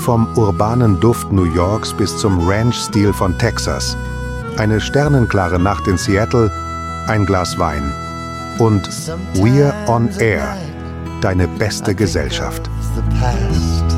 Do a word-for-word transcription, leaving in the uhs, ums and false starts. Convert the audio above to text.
Vom urbanen Duft New Yorks bis zum Ranch-Stil von Texas. Eine sternenklare Nacht in Seattle, ein Glas Wein. Und We're on Air, deine beste Gesellschaft. The past.